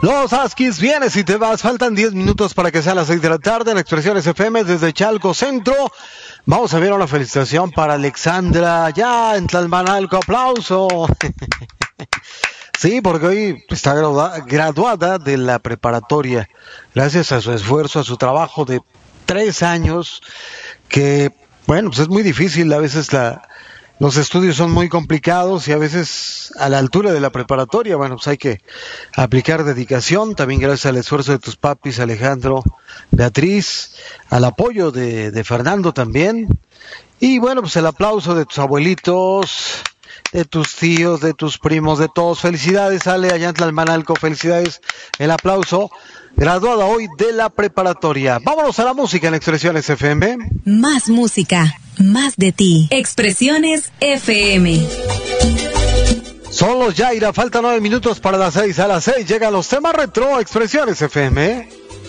Los Huskies, vienes y te vas. Faltan 10 minutos para que sea las 6 de la tarde en Expresiones FM desde Chalco Centro. Vamos a ver una felicitación para Alexandra, ya en Tlalmanalco. Aplauso. Sí, porque hoy está graduada de la preparatoria. Gracias a su esfuerzo, a su trabajo de 3 años, que, bueno, pues es muy difícil. A veces los estudios son muy complicados y a veces a la altura de la preparatoria, bueno, pues hay que aplicar dedicación. También gracias al esfuerzo de tus papis, Alejandro, Beatriz, al apoyo de Fernando también. Y bueno, pues el aplauso de tus abuelitos, de tus tíos, de tus primos, de todos. Felicidades, Ale, allá en Tlalmanalco, felicidades. El aplauso. Graduada hoy de la preparatoria. Vámonos a la música en Expresiones FM. Más música, más de ti. Expresiones FM. Son los Yaira, faltan 9 minutos para las 6. A las 6 llegan los temas retro, Expresiones FM.